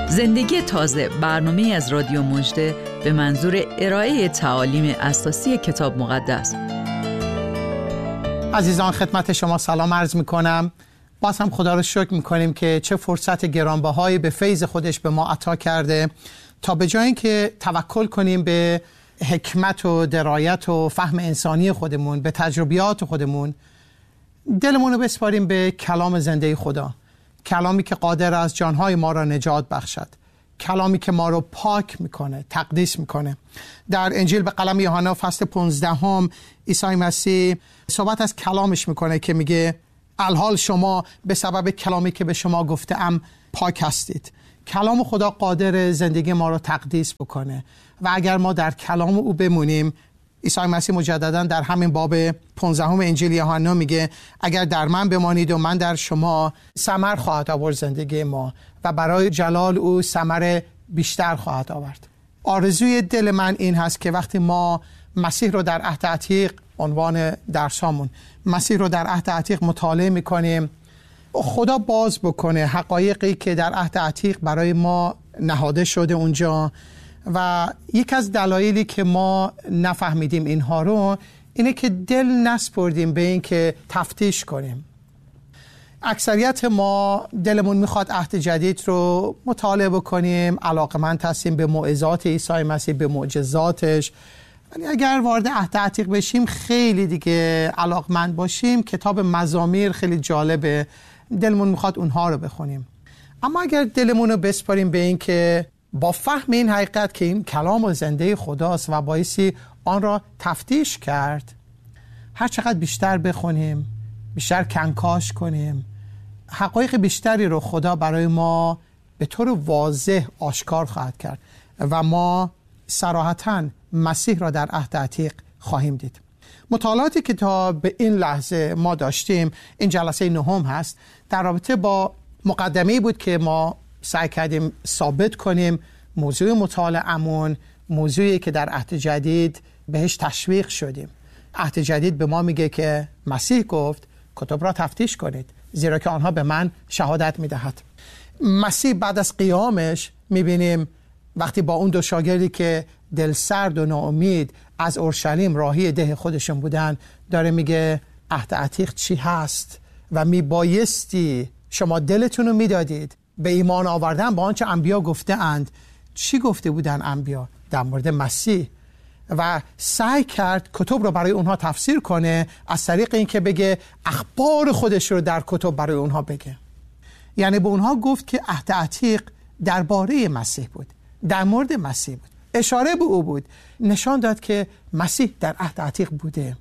زندگی تازه، برنامه از رادیو مژده به منظور ارائه تعالیم اساسی کتاب مقدس. عزیزان، خدمت شما سلام عرض میکنم. باز هم خدا رو شکر میکنیم که چه فرصت گرانبهایی به فیض خودش به ما عطا کرده تا به جای اینکه توکل کنیم به حکمت و درایت و فهم انسانی خودمون، به تجربیات خودمون، دلمون رو بسپاریم به کلام زنده خدا، کلامی که قادر است جانهای ما را نجات بخشد، کلامی که ما رو پاک میکنه، تقدیس میکنه. در انجیل به قلم یوحنا فصل 15 عیسی مسیح صحبت از کلامش میکنه که میگه الحال شما به سبب کلامی که به شما گفتم پاک هستید. کلام خدا قادر زندگی ما رو تقدیس بکنه و اگر ما در کلام او بمونیم، عیسی مسیح مجددا در همین باب 15 انجیل یوحنا میگه اگر در من بمانید و من در شما، ثمر خواهد آورد زندگی ما و برای جلال او ثمر بیشتر خواهد آورد. آرزوی دل من این هست که وقتی ما مسیح رو در عهد عتیق، عنوان درسامون، مسیح رو در عهد عتیق مطالعه میکنیم، خدا باز بکنه حقایقی که در عهد عتیق برای ما نهاده شده اونجا. و یک از دلایلی که ما نفهمیدیم اینها رو اینه که دل نسپردیم به این که تفتیش کنیم. اکثریت ما دلمون میخواد عهد جدید رو مطالعه بکنیم، علاقمند هستیم به موعظات عیسی مسیح، به معجزاتش، ولی اگر وارد عهد عتیق بشیم، خیلی دیگه علاقمند باشیم، کتاب مزامیر خیلی جالبه، دلمون میخواد اونها رو بخونیم. اما اگر دلمون رو بسپاریم به این که با فهم این حقیقت که این کلام زنده خداست و بایستی آن را تفتیش کرد، هر چقدر بیشتر بخونیم، بیشتر کنکاش کنیم، حقایق بیشتری رو خدا برای ما به طور واضح آشکار خواهد کرد و ما صراحتاً مسیح را در عهد عتیق خواهیم دید. مطالعاتی که تا به این لحظه ما داشتیم، این جلسه 9 هست، در رابطه با مقدمه‌ای بود که ما سعی کردیم ثابت کنیم موضوع مطالعه‌مون موضوعی که در عهد جدید بهش تشویق شدیم. عهد جدید به ما میگه که مسیح گفت کتب را تفتیش کنید زیرا که آنها به من شهادت میدهد. مسیح بعد از قیامش میبینیم وقتی با اون دو شاگردی که دل سرد و ناامید از اورشلیم راهی ده خودشون بودن، داره میگه عهد عتیق چی هست و میبایستی شما دلتون رو میدادید به ایمان آوردن با آنچه انبیا گفته اند. چی گفته بودن انبیا در مورد مسیح؟ و سعی کرد کتب رو برای اونها تفسیر کنه از طریق این که بگه اخبار خودش رو در کتب برای اونها بگه. یعنی به اونها گفت که عهد عتیق درباره مسیح بود، در مورد مسیح بود، اشاره به او بود، نشان داد که مسیح در عهد عتیق بوده.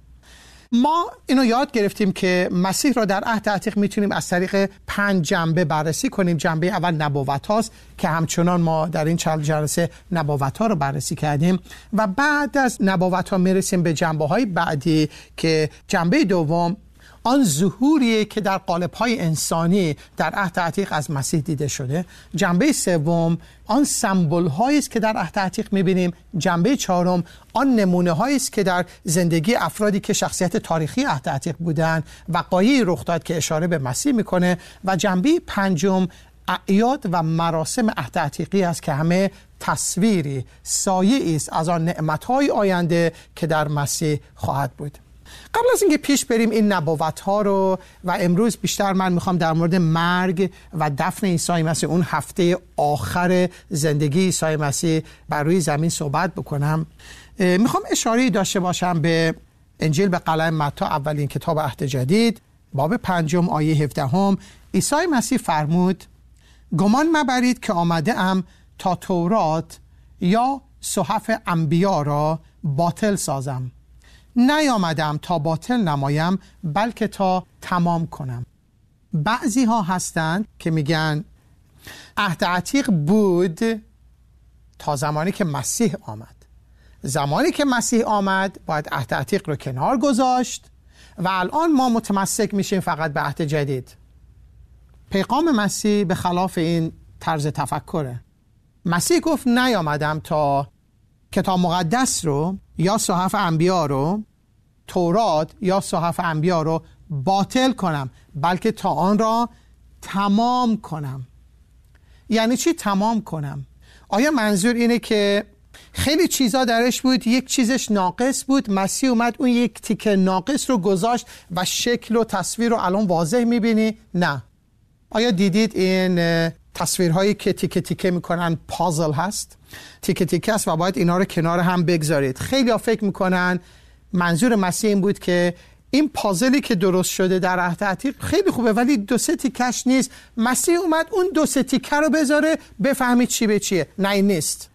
ما اینو یاد گرفتیم که مسیح را در عهد عتیق میتونیم از طریق 5 جنبه بررسی کنیم. جنبه اول نبوت هاست که همچنان ما در این چند جلسه نبوت ها رو بررسی کردیم و بعد از نبوت ها میرسیم به جنبه های بعدی که جنبه دوم آن ظهوریه که در قالب‌های انسانی در عهد عتیق از مسیح دیده شده. جنبه سوم آن سمبول‌هایی است که در عهد عتیق می‌بینیم. جنبه چهارم آن نمونه‌هایی است که در زندگی افرادی که شخصیت تاریخی عهد عتیق بودند وقایعی رخ داد که اشاره به مسیح می‌کنه. و جنبه پنجم اعیاد و مراسم عهد عتیقی است که همه تصویری، سایه‌ای است از آن نعمت‌های آینده که در مسیح خواهد بود. قبل از اینکه پیش بریم این نبوت ها رو و امروز بیشتر من میخوام در مورد مرگ و دفن عیسی مسیح، اون هفته آخر زندگی عیسی مسیح بر روی زمین صحبت بکنم. میخوام اشاره داشته باشم به انجیل به قلم متی، اولین کتاب عهد جدید، باب 5 آیه 17. عیسی مسیح فرمود گمان مبرید که آمده ام تا تورات یا صحف انبیا را باطل سازم. نیامدم تا باطل نمایم بلکه تا تمام کنم. بعضی ها هستند که میگن عهد عتیق بود تا زمانی که مسیح آمد. زمانی که مسیح آمد باید عهد عتیق رو کنار گذاشت و الان ما متمسک میشیم فقط به عهد جدید. پیغام مسیح به خلاف این طرز تفکره. مسیح گفت نیامدم تا کتاب مقدس رو یا صحف انبیا رو، تورات یا صحف انبیا رو باطل کنم بلکه تا آن را تمام کنم. یعنی چی تمام کنم؟ آیا منظور اینه که خیلی چیزا درش بود، یک چیزش ناقص بود، مسیح اومد اون یک تیکه ناقص رو گذاشت و شکل و تصویر رو الان واضح میبینی؟ نه. آیا دیدید این تصویرهایی که تیکه تیکه میکنن پازل هست؟ تیکه تیکه است و باید اینا رو کنار هم بگذارید. خیلی ها فکر میکنن منظور مسیح این بود که این پازلی که درست شده در عهد عتیق خیلی خوبه ولی 2-3 تیکش نیست. مسیح اومد اون 2-3 تیکه رو بذاره بفهمید چی به چیه. نه این نیست.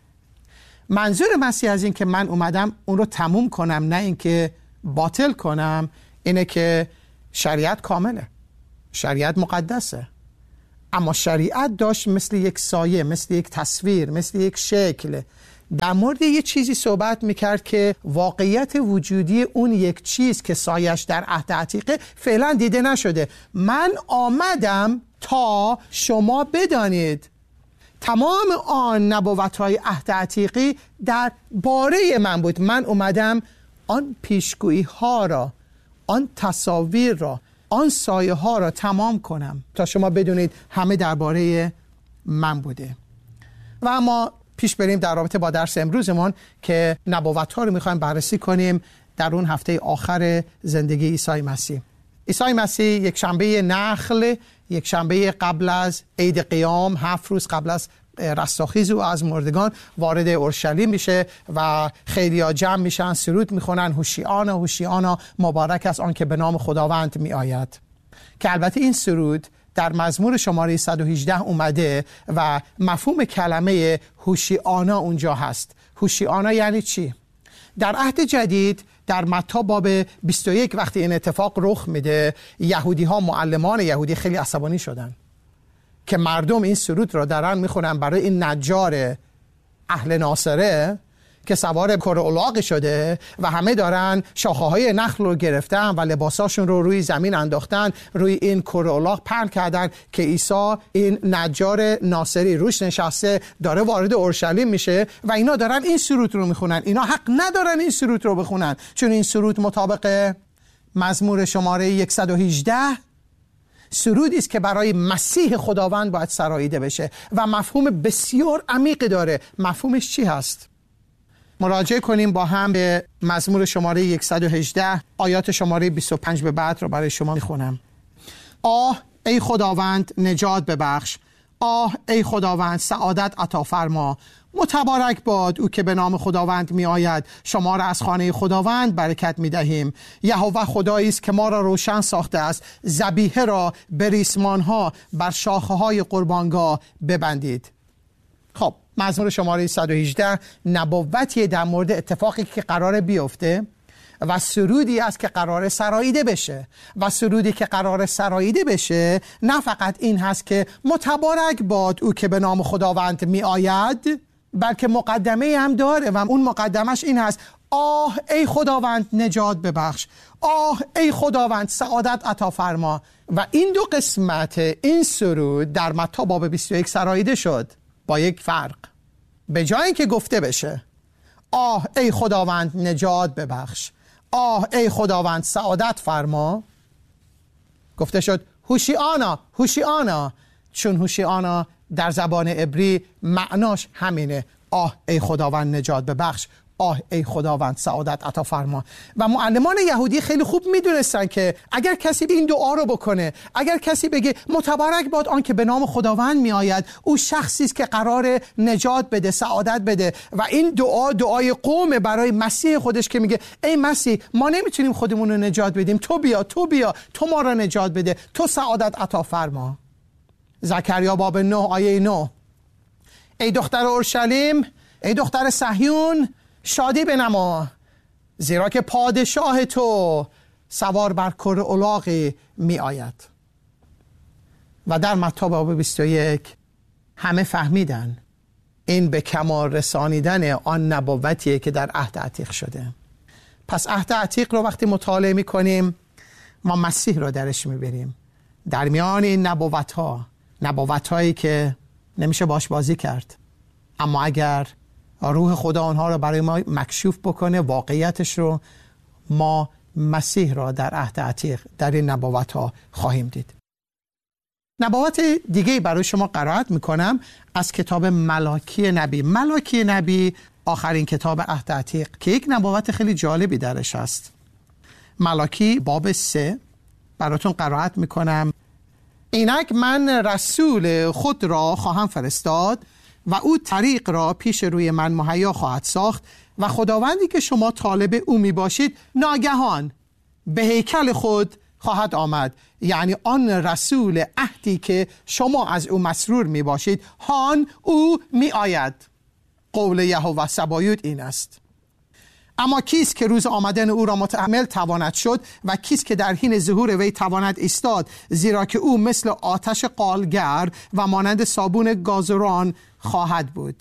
منظور مسیح از این که من اومدم اون رو تموم کنم نه این که باطل کنم اینه که شریعت کامله، شریعت مقدسه، اما شریعت داشت مثل یک سایه، مثل یک تصویر، مثل یک شکل در مورد یه چیزی صحبت میکرد که واقعیت وجودی اون یک چیز که سایش در عهد عتیقه فعلا دیده نشده. من آمدم تا شما بدانید. تمام آن نبوت‌های عهد عتیقی در باره من بود. من اومدم آن پیشگویی ها را، آن تصاویر را، آن سایه ها را تمام کنم تا شما بدونید همه درباره من بوده. و اما پیش بریم در رابطه با درس امروزمون که نبوت ها رو میخوایم بررسی کنیم در اون هفته آخر زندگی عیسی مسیح. عیسی مسیح یک شنبه نخل، یک شنبه قبل از عید قیام، 7 روز قبل از رستاخیز او از مردگان وارد اورشلیم میشه و خیلیا جمع میشن، سرود میخونن، هوشیانا هوشیانا مبارک است آن که به نام خداوند میآید. که البته این سرود در مزمور شماره 118 اومده و مفهوم کلمه هوشیانا اونجا هست. هوشیانا یعنی چی؟ در عهد جدید در متی باب 21 وقتی این اتفاق رخ میده، یهودی ها، معلمان یهودی خیلی عصبانی شدن که مردم این سرود را دارن میخونن برای این نجار اهل ناصره که سوار کره الاغ شده و همه دارن شاخه های نخل رو گرفتن و لباساشون رو روی زمین انداختن، روی این کره الاغ پهن کردن که عیسی این نجار ناصری روش نشسته داره وارد اورشلیم میشه و اینا دارن این سرود رو میخونن. اینا حق ندارن این سرود رو بخونن چون این سرود مطابق مزمور شماره 118 سرودی است که برای مسیح خداوند باید سراییده بشه و مفهوم بسیار عمیقی داره. مفهومش چی هست؟ مراجعه کنیم با هم به مزمور شماره 118 آیات شماره 25 به بعد رو برای شما میخونم. آه ای خداوند نجات ببخش، آه ای خداوند سعادت عطا فرما. متبارک باد او که به نام خداوند می آید. شما را از خانه خداوند برکت می دهیم. یهوه خدایی است که ما را روشن ساخته است. ذبیحه را به ریسمان ها بر شاخه های قربانگاه ببندید. خب مزمور شماره 118 نبوتی در مورد اتفاقی که قراره بیفته و سرودی است که قراره سراییده بشه و سرودی که قراره سراییده بشه نه فقط این هست که متبارک باد او که به نام خداوند می آید، بلکه مقدمه هم داره و اون مقدمش این هست: آه ای خداوند نجات ببخش، آه ای خداوند سعادت عطا فرما. و این دو قسمت این سرود در متی باب 21 سراییده شد با یک فرق. به جای اینکه گفته بشه آه ای خداوند نجات ببخش، آه ای خداوند سعادت فرما، گفته شد هوشیانا هوشیانا، چون هوشیانا در زبان عبری معناش همینه: آه ای خداوند نجات ببخش، آه ای خداوند سعادت عطا فرما. و معلمان یهودی خیلی خوب میدونستن که اگر کسی این دعا رو بکنه، اگر کسی بگه متبارک باد آن که به نام خداوند می آید، او شخصی است که قرار نجات بده، سعادت بده. و این دعا دعای قوم برای مسیح خودش که میگه ای مسیح ما نمیتونیم خودمون رو نجات بدیم، تو بیا تو بیا، تو ما را نجات بده، تو سعادت عطا فرما. زکریا باب 9 آیه 9: ای دختر اورشلیم، ای دختر صهیون، شادی بنما، زیرا که پادشاه تو سوار بر کره الاغی می آید. و در متی باب 21 همه فهمیدن این به کمال رسانیدن آن نبوتیه که در عهد عتیق شده. پس عهد عتیق رو وقتی مطالعه می کنیم ما مسیح رو درش می بریم. در میان این نبوت هایی که نمیشه باش بازی کرد، اما اگر روح خدا آنها رو برای ما مکشوف بکنه، واقعیتش رو، ما مسیح را در عهد عتیق در این نبوت ها خواهیم دید. نبوت دیگه برای شما قرائت میکنم از کتاب ملاکی نبی. ملاکی نبی آخرین کتاب عهد عتیق که یک نبوت خیلی جالبی درش هست. ملاکی باب 3 براتون قرائت میکنم. اینک من رسول خود را خواهم فرستاد و او طریق را پیش روی من مهیا خواهد ساخت و خداوندی که شما طالب او می باشید ناگهان به هیکل خود خواهد آمد. یعنی آن رسول عهدی که شما از او مسرور می باشید، هان او می آید. قول یهوه سبایوت این است. اما کیست که روز آمدن او را متحمل تواند شد و کیست که در حین ظهور وی تواند ایستاد؟ زیرا که او مثل آتش قالگر و مانند صابون گازران خواهد بود.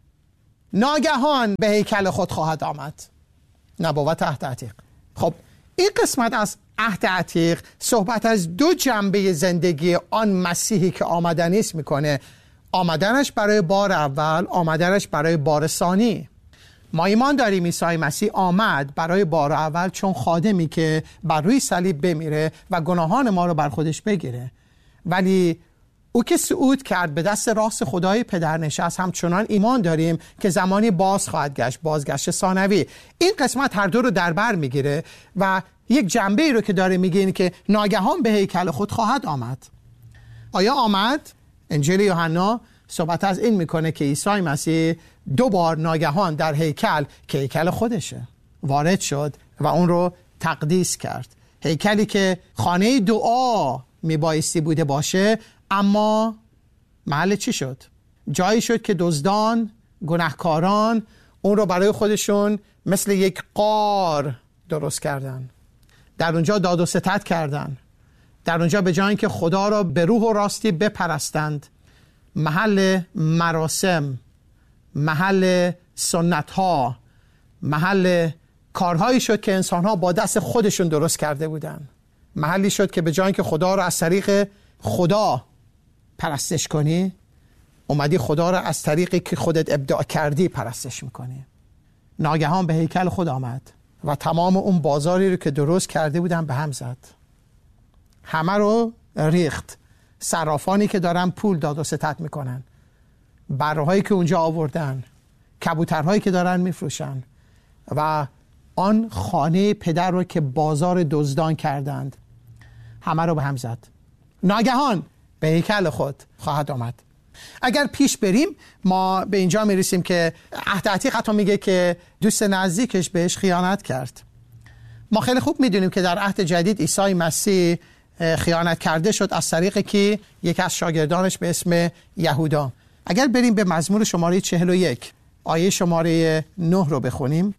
ناگهان به هیکل خود خواهد آمد. نبوت عهد عتیق. خب این قسمت از عهد عتیق صحبت از دو جنبه زندگی آن مسیحی که آمدنی است میکنه. آمدنش برای بار اول، آمدنش برای بار ثانی. ما ایمان داریم عیسی مسیح آمد برای بار اول چون خادمی که بر روی صلیب بمیره و گناهان ما رو بر خودش بگیره، ولی او که صعود کرد به دست راست خدای پدر نشست، همچنان ایمان داریم که زمانی باز خواهد گشت، بازگشت ثانوی. این قسمت هر دو رو در بر میگیره و یک جنبه ای رو که داره میگه اینه که ناگهان به هیکل خود خواهد آمد. آیا آمد؟ انجیل یوحنا صحبت از این میکنه که عیسی مسیح دو بار ناگهان در هیکل که هیکل خودشه وارد شد و اون رو تقدیس کرد. هیکلی که خانه دعا میبایستی بوده باشه، اما محل چی شد؟ جایی شد که دزدان، گناهکاران اون رو برای خودشون مثل یک غار درست کردن. در اونجا داد و ستد کردن. در اونجا به جای اینکه خدا را به روح و راستی بپرستند، محل مراسم، محل سنت ها، محل کارهایی شد که انسان ها با دست خودشون درست کرده بودن. محلی شد که به جای اینکه خدا را از طریق خدا پرستش کنی، اومدی خدا را از طریقی که خودت ابداع کردی پرستش میکنی. ناگهان به هیکل خود آمد و تمام اون بازاری رو که درست کرده بودن به هم زد. همه رو ریخت. صرافانی که دارن پول داد و ستد میکنن، برهایی که اونجا آوردن، کبوترهایی که دارن میفروشن و آن خانه پدر رو که بازار دزدان کردند، همه رو به هم زد. ناگهان به هیکل خود خواهد آمد. اگر پیش بریم ما به اینجا میرسیم که عهد عتیق حتی میگه که دوست نزدیکش بهش خیانت کرد. ما خیلی خوب میدونیم که در عهد جدید عیسی مسیح خیانت کرده شد از طریق که یکی از شاگردانش به اسم یهودا. اگر بریم به مزمور شماره 41 آیه شماره 9 رو بخونیم.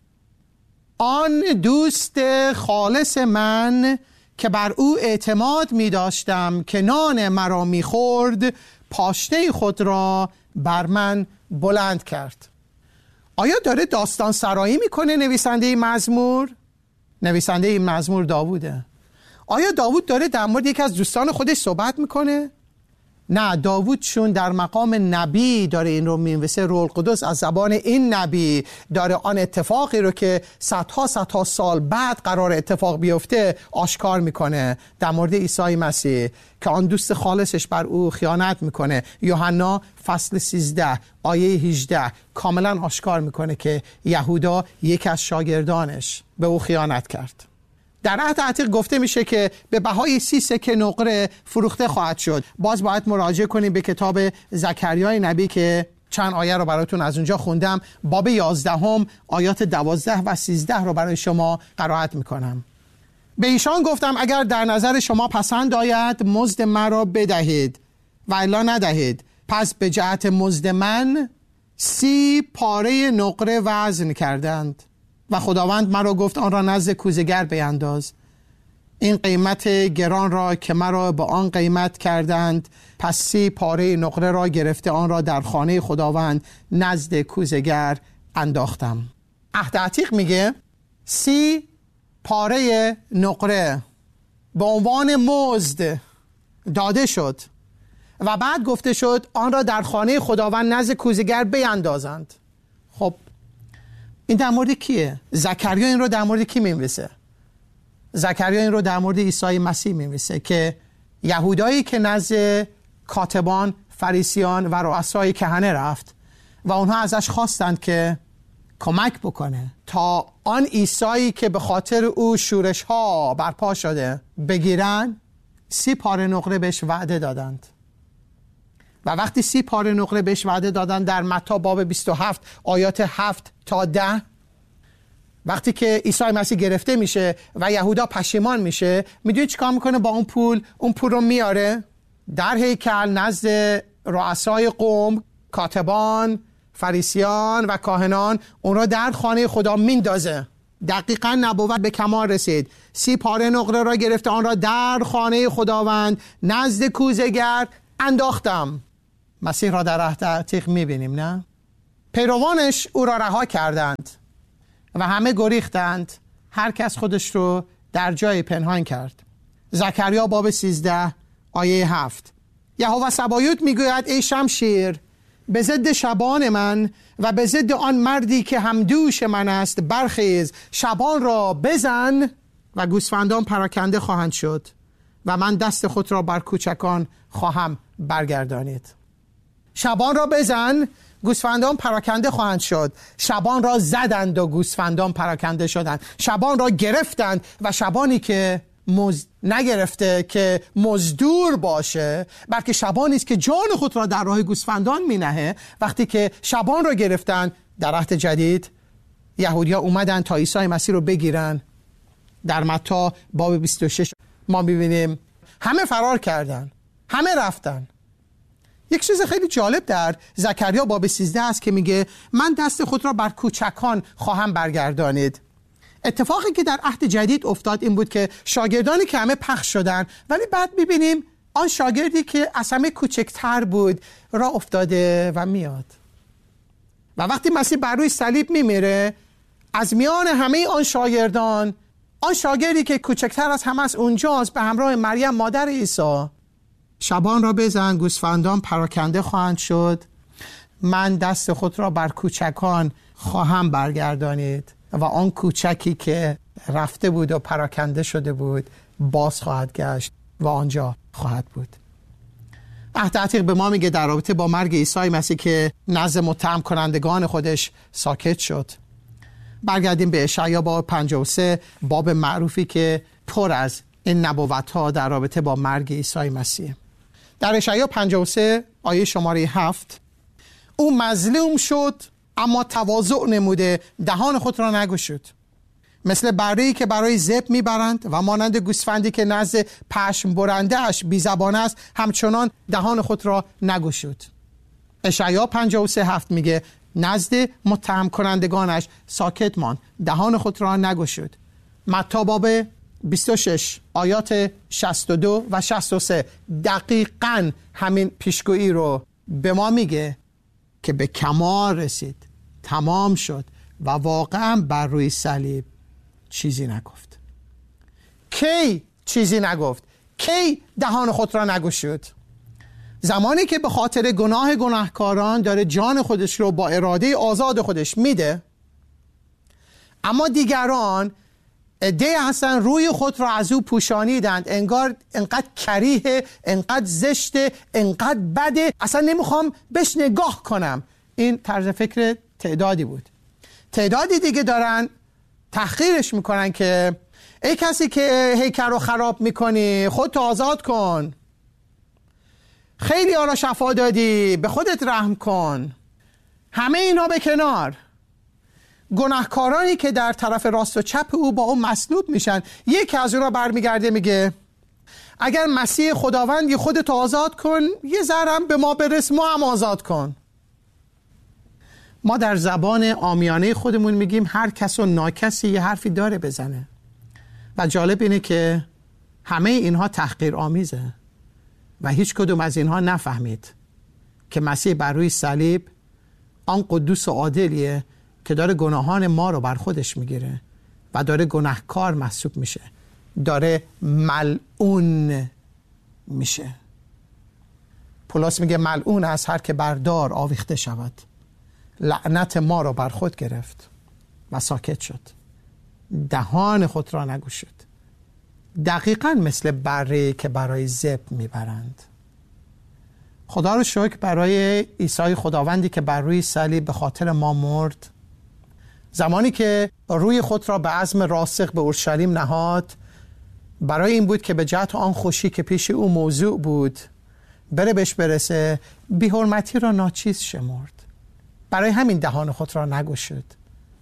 آن دوست خالص من که بر او اعتماد می داشتم که نان مرا می خورد، پاشنه خود را بر من بلند کرد. آیا داره داستان سرایی میکنه نویسنده این مزمور؟ نویسنده این مزمور داووده. آیا داوود داره در مورد یکی از دوستان خودش صحبت میکنه؟ نه، داوود چون در مقام نبی داره این رو می‌نویسه، روح القدس از زبان این نبی داره آن اتفاقی رو که صدها سال بعد قرار اتفاق بیفته آشکار میکنه در مورد عیسی مسیح که آن دوست خالصش بر او خیانت میکنه. یوحنا فصل 13 آیه 18 کاملا آشکار میکنه که یهودا یکی از شاگردانش به او خیانت کرد. در عهد عتیق گفته میشه که به بهای 30 سکه نقره فروخته خواهد شد. باز باید مراجعه کنیم به کتاب زکریای نبی که چند آیه رو براتون از اونجا خوندم. باب 11 آیات 12 و 13 رو برای شما قرائت میکنم. به ایشان گفتم اگر در نظر شما پسند آید مزد مرا بدهید و الا ندهید. پس به جهت مزد من 30 پاره نقره وزن کردند و خداوند مرا گفت آن را نزد کوزه‌گر بینداز. این قیمت گران را که مرا به آن قیمت کردند، پس 30 پاره نقره را گرفته آن را در خانه خداوند نزد کوزه‌گر انداختم. عهد عتیق میگه 30 پاره نقره به عنوان مزد داده شد و بعد گفته شد آن را در خانه خداوند نزد کوزه‌گر بیندازند. خب این در مورد کیه؟ زکریا این رو در مورد کی می‌نویسه؟ زکریا این رو در مورد عیسی مسیح می‌نویسه که یهودایی که نزد کاتبان، فریسیان و رؤسای کهنه رفت و اونها ازش خواستند که کمک بکنه تا آن عیسایی که به خاطر او شورش ها برپا شده بگیرن. 30 پاره نقره بهش وعده دادند و وقتی 30 پاره نقره بهش وعده دادند در متی باب 27 آیات 7 تا 10، وقتی که عیسی مسیح گرفته میشه و یهودا پشیمان میشه، میدونی چیکار میکنه با اون پول رو میاره در هیکل نزد رؤسای قوم، کاتبان، فریسیان و کاهنان، اون را در خانه خدا میندازه. دقیقاً نبوت به کمال رسید. 30 پاره نقره را گرفته، آن را در خانه خداوند نزد کوزه‌گر انداختم. مسیح را در عهد عتیق میبینیم، نه؟ پیروانش او را رها کردند و همه گریختند، هر کس خودش رو در جای پنهان کرد. زکریا باب 13 آیه 7. یهوه سبایوت میگوید ای شمشیر به ضد شبان من و به ضد آن مردی که همدوش من است برخیز، شبان را بزن و گوسفندان پراکنده خواهند شد و من دست خود را بر کوچکان خواهم برگردانید. شبان را بزن، گوسفندان پراکنده خواهند شد. شبان را زدند و گوسفندان پراکنده شدند. شبان را گرفتند و شبانی که نگرفته که مزدور باشه، بلکه شبانی است که جان خود را در راه گوسفندان می نهه. وقتی که شبان را گرفتن در عهد جدید، یهودیا اومدن تا عیسی مسیح رو بگیرن. در متی باب 26 ما می‌بینیم همه فرار کردن، همه رفتن. یک چیز خیلی جالب در زکریا باب 13 است که میگه من دست خود را بر کوچکان خواهم برگردانید. اتفاقی که در عهد جدید افتاد این بود که شاگردانی که همه پخش شدن، ولی بعد میبینیم آن شاگردی که از همه کوچکتر بود را افتاده و میاد. و وقتی مسیح بر روی صلیب میمیره، از میان همه آن شاگردان، آن شاگردی که کوچکتر از همه از اونجاست به همراه مریم مادر عیسی، شبان را بزن، گوسفندان پراکنده خواهند شد، من دست خود را بر کوچکان خواهم برگردانید و آن کوچکی که رفته بود و پراکنده شده بود باز خواهد گشت و آنجا خواهد بود. عهد عتیق به ما میگه در رابطه با مرگ عیسی مسیح که نزد متهم کنندگان خودش ساکت شد. برگردیم به اشعیا باب 53، باب معروفی که پر از این نبوت‌ها در رابطه با مرگ عیسی مسیح. در اشعیا 53 آیه شماره 7، او مظلوم شد اما تواضع نموده، دهان خود را نگشود. مثل بره‌ای که برای ذبح میبرند و مانند گوسفندی که نزد پشم برنده اش بی زبان است، همچنان دهان خود را نگشود. اشعیا 53:7 میگه نزد متهم کنندگانش ساکت ماند، دهان خود را نگشود. متی باب 26 آیات 62 و 63 دقیقاً همین پیشگویی رو به ما میگه که به کمال رسید، تمام شد و واقعاً بر روی صلیب چیزی نگفت. کی چیزی نگفت؟ کی دهان خود را نگشود؟ زمانی که به خاطر گناهکاران داره جان خودش رو با اراده آزاد خودش میده، اما دیگران عده‌ای هستن روی خود را از او پوشانیدند، انگار انقدر کریه، انقدر زشته، انقدر بده، اصلا نمیخوام بهش نگاه کنم. این طرز فکر تعدادی بود. تعدادی دیگه دارن تحقیرش میکنن که ای کسی که هیکل رو خراب میکنی خودت آزاد کن، خیلی ها را شفا دادی، به خودت رحم کن. همه اینا به کنار، گناهکارانی که در طرف راست و چپ او با اون مصلوب میشن، یکی از اون را برمیگرده میگه اگر مسیح خداوندی خودت آزاد کن، یه ذرم به ما برس، ما هم آزاد کن. ما در زبان عامیانه خودمون میگیم هر کس و ناکسی یه حرفی داره بزنه و جالب اینه که همه اینها تحقیر آمیزه و هیچ کدوم از اینها نفهمید که مسیح بر روی صلیب آن قدوس و عادلیه که داره گناهان ما رو بر خودش میگیره و داره گناهکار محسوب میشه، داره ملعون میشه. پولس میگه ملعون از هر که بر دار آویخته شود. لعنت ما رو بر خود گرفت و ساکت شد، دهان خود را نگشود. دقیقاً مثل بره که برای ذبح میبرند. خدا رو شکر برای عیسی خداوندی که بر روی صلیب به خاطر ما مرد. زمانی که روی خود را به عزم راسخ به اورشلیم نهاد، برای این بود که به جهت آن خوشی که پیش او موضوع بود بره بهش برسه، بی‌حرمتی را ناچیز شمرد. برای همین دهان خود را نگشود.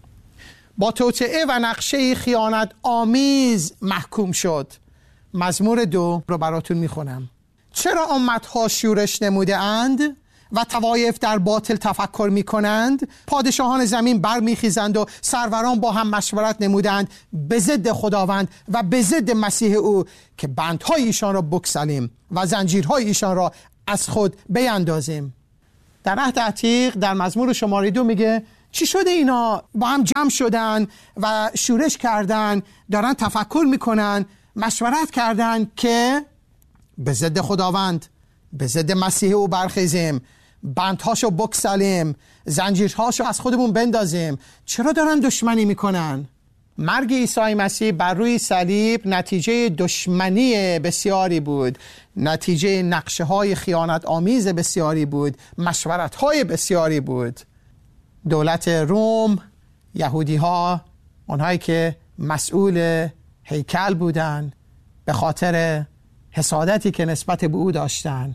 با توطئه و نقشه خیانت آمیز محکوم شد. مزمور 2 رو براتون میخونم. چرا امتها شورش نموده اند و طوایف در باطل تفکر میکنند؟ پادشاهان زمین برمیخیزند و سروران با هم مشورت نمودند به ضد خداوند و به ضد مسیح او که بندهای ایشان را بگسلیم و زنجیرهای ایشان را از خود بیندازیم. در عهد عتیق در مزمور شماره 2 میگه چی شده اینا با هم جمع شدن و شورش کردن، دارن تفکر میکنن، مشورت کردن که به ضد خداوند، به ضد مسیح او برخیزیم، بندهاشو بکسلیم، زنجیرهاشو از خودمون بندازیم. چرا دارن دشمنی میکنن؟ مرگ عیسی مسیح بر روی صلیب نتیجه دشمنی بسیاری بود، نتیجه نقشه های خیانت آمیز بسیاری بود، مشورت های بسیاری بود. دولت روم، یهودی ها، اونهایی که مسئول هیکل بودن، به خاطر حسادتی که نسبت به او داشتن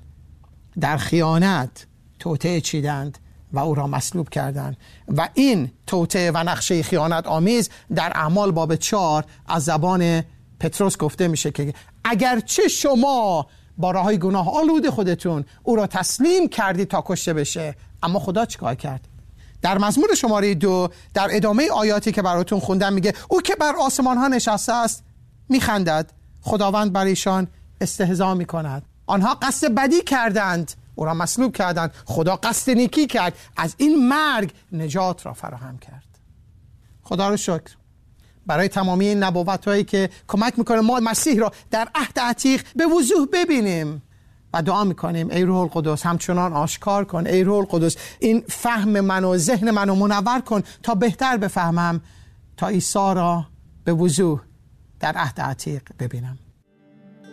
در خیانت توطئه چیدند و او را مصلوب کردند. و این توطئه و نقشه خیانت آمیز در اعمال باب 4 از زبان پتروس گفته میشه که اگرچه شما با راههای گناه آلود خودتون او را تسلیم کردید تا کشته بشه، اما خدا چیکار کرد؟ در مزمور شماره 2 در ادامه آیاتی که براتون خوندم میگه او که بر آسمان ها نشسته است میخندد، خداوند بر ایشان استهزا میکند. آنها قصد بدی کردند، او را مصلوب کردند، خدا قصد نیکی کرد، از این مرگ نجات را فراهم کرد. خدا رو شکر برای تمامی این نبوت‌هایی که کمک میکنه ما مسیح را در عهد عتیق به وضوح ببینیم و دعا میکنیم ای روح القدس همچنان آشکار کن، ای روح القدس این فهم من و ذهن منو منور کن تا بهتر بفهمم، تا عیسی را به وضوح در عهد عتیق ببینم.